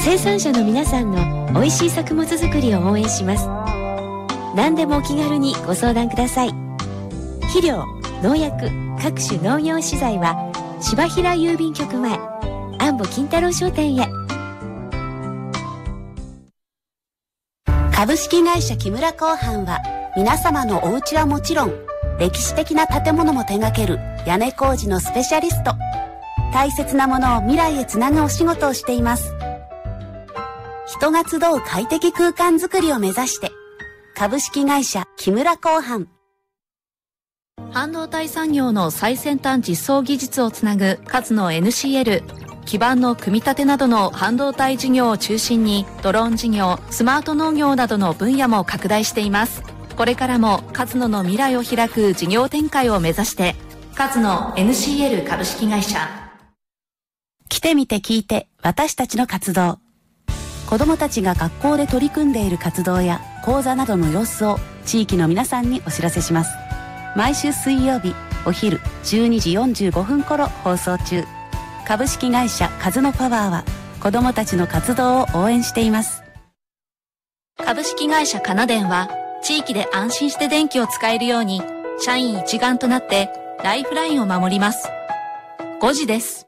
生産者の皆さんの美味しい作物作りを応援します。何でもお気軽にご相談ください。肥料、農薬、各種農業資材は柴平郵便局前、安保金太郎商店へ。 株式会社木村工販は、皆様のお家はもちろん、歴史的な建物も手掛ける屋根工事のスペシャリスト。大切なものを未来へつなぐお仕事をしています。人が集う快適空間づくりを目指して、株式会社木村工販。 半導体産業の最先端実装技術をつなぐ勝野 NCL。基板の組み立てなどの半導体事業を中心に、ドローン事業、スマート農業などの分野も拡大しています。これからも勝野の未来を開く事業展開を目指して、勝野 NCL 株式会社。 来てみて聞いて、私たちの活動。子どもたちが学校で取り組んでいる活動や講座などの様子を地域の皆さんにお知らせします。毎週水曜日お昼12時45分頃放送中。株式会社カズノパワーは子どもたちの活動を応援しています。 株式会社カナデンは、地域で安心して電気を使えるように、社員一丸となってライフラインを守ります。5時です。